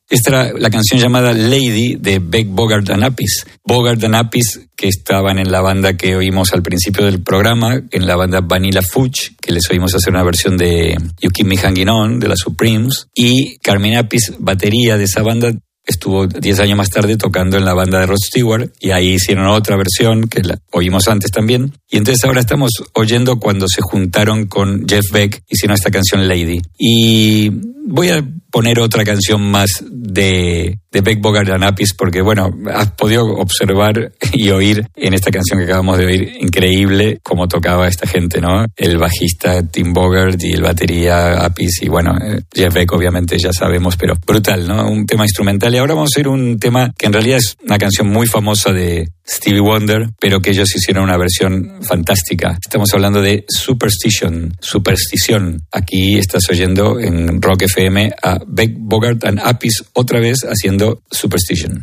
Esta era la canción llamada Lady de Beck, Bogart and Appice. Bogart and Appice, que estaban en la banda que oímos al principio del programa, en la banda Vanilla Fudge, que les oímos hacer una versión de You Keep Me Hanging On, de la Supremes, y Carmine Appice, batería de esa banda, estuvo 10 años más tarde tocando en la banda de Rod Stewart, y ahí hicieron otra versión que la oímos antes también. Y entonces ahora estamos oyendo cuando se juntaron con Jeff Beck, hicieron esta canción Lady. Y voy a poner otra canción más de Beck, Bogart and Appice, porque bueno, has podido observar y oír en esta canción que acabamos de oír, increíble cómo tocaba esta gente, ¿no? El bajista Tim Bogart y el batería Appice, y bueno, Jeff Beck obviamente ya sabemos, pero brutal, ¿no? Un tema instrumental. Y ahora vamos a oír un tema que en realidad es una canción muy famosa de Stevie Wonder, pero que ellos hicieron una versión fantástica. Estamos hablando de Superstition. Aquí estás oyendo en Rock FM a Beck, Bogart and Appice otra vez haciendo Superstition.